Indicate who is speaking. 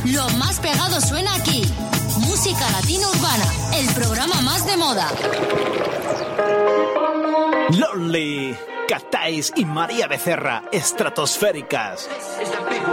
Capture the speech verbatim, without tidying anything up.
Speaker 1: Lo más pegado suena aquí. Música latina urbana, el programa más de moda.
Speaker 2: Lonely, Catáis y María Becerra, estratosféricas.